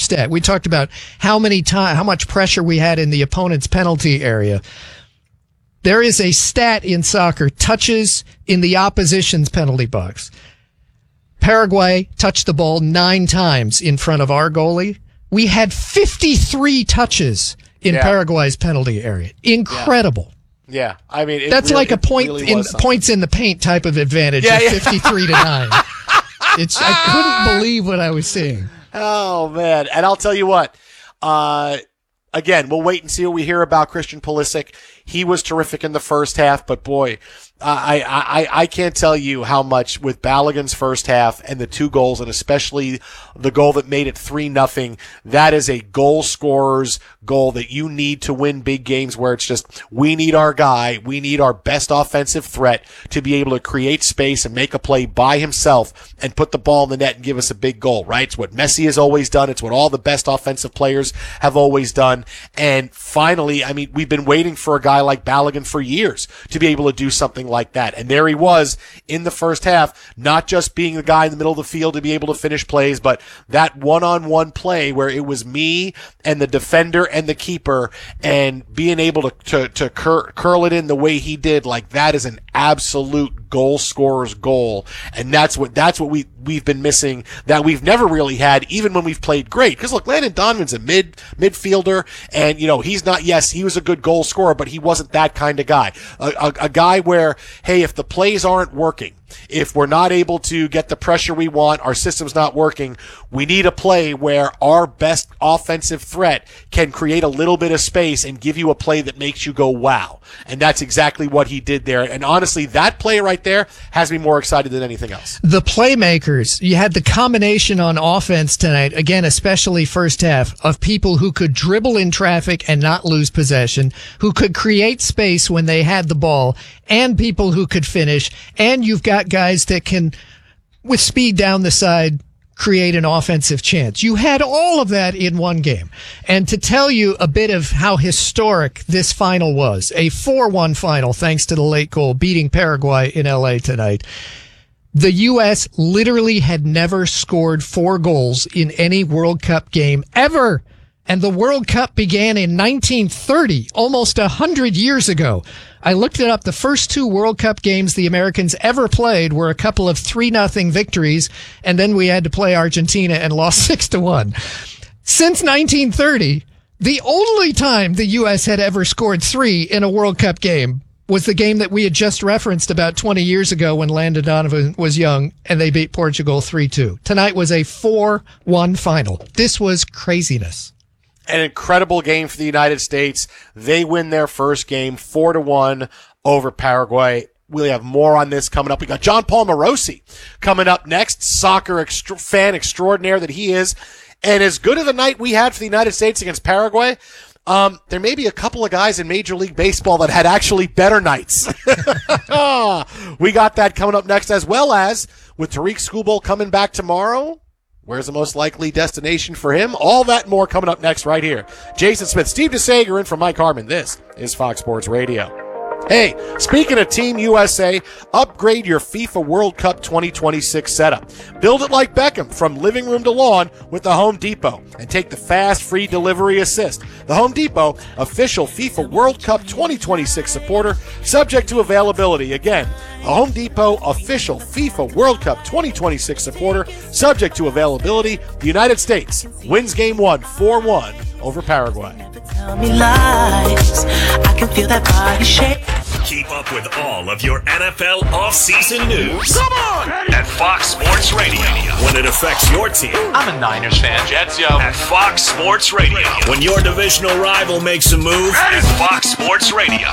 stat. We talked about how much pressure we had in the opponent's penalty area. There is a stat in soccer, touches in the opposition's penalty box. Paraguay touched the ball 9 times in front of our goalie. We had 53 touches in Paraguay's penalty area. Incredible. Yeah, I mean, that's really, like a points in the paint type of advantage of 53 to 9. I couldn't believe what I was seeing. Oh man! And I'll tell you what. Again, we'll wait and see what we hear about Christian Pulisic. He was terrific in the first half, but boy, I can't tell you how much with Balogun's first half and the 2 goals, and especially the goal that made it 3-0. That is a goal scorer's goal that you need to win big games, where it's just, we need our guy, we need our best offensive threat to be able to create space and make a play by himself and put the ball in the net and give us a big goal, right? It's what Messi has always done. It's what all the best offensive players have always done. And finally, I mean, we've been waiting for a guy like Balogun for years to be able to do something like that. And there he was in the first half, not just being the guy in the middle of the field to be able to finish plays, but that one-on-one play where it was me and the defender and the keeper, and being able to curl it in the way he did, like, that is an absolute goal scorer's goal. And that's what we've been missing, that we've never really had, even when we've played great. Because look, Landon Donovan's a midfielder, and he's not, yes, he was a good goal scorer, but he wasn't that kind of guy. A guy where, hey, if the plays aren't working, if we're not able to get the pressure we want, our system's not working, we need a play where our best offensive threat can create a little bit of space and give you a play that makes you go, wow. And that's exactly what he did there. And honestly, that play right there has me more excited than anything else. The playmakers, you had the combination on offense tonight, again, especially first half, of people who could dribble in traffic and not lose possession, who could create space when they had the ball, and people who could finish. And you've got guys that can, with speed down the side, create an offensive chance. You had all of that in one game. And to tell you a bit of how historic this final was, a 4-1 final thanks to the late goal, beating Paraguay in LA tonight. The U.S. literally had never scored 4 goals in any World Cup game ever. And the World Cup began in 1930, almost 100 years ago. I looked it up. The first 2 World Cup games the Americans ever played were a couple of 3-0 victories, and then we had to play Argentina and lost 6-1. Since 1930, the only time the U.S. had ever scored 3 in a World Cup game was the game that we had just referenced about 20 years ago when Landon Donovan was young, and they beat Portugal 3-2. Tonight was a 4-1 final. This was craziness. An incredible game for the United States. They win their first game 4-1 over Paraguay. We'll have more on this coming up. We got John Paul Morosi coming up next, soccer fan extraordinaire that he is. And as good of a night we had for the United States against Paraguay, there may be a couple of guys in Major League Baseball that had actually better nights. We got that coming up next, as well as with Tariq Skubal coming back tomorrow. Where's the most likely destination for him? All that and more coming up next right here. Jason Smith, Steve DeSager in for Mike Harmon. This is Fox Sports Radio. Hey, speaking of Team USA, upgrade your FIFA World Cup 2026 setup. Build it like Beckham from living room to lawn with the Home Depot and take the fast, free delivery assist. The Home Depot, official FIFA World Cup 2026 supporter, subject to availability. Again, the Home Depot, official FIFA World Cup 2026 supporter, subject to availability. The United States wins Game 1, 4-1 over Paraguay. Tell me lies. I can feel that body shake. Keep up with all of your NFL offseason news. Come on! At Fox Sports Radio. When it affects your team. I'm a Niners fan. Jets, yo. At Fox Sports Radio. When your divisional rival makes a move. At Fox Sports Radio.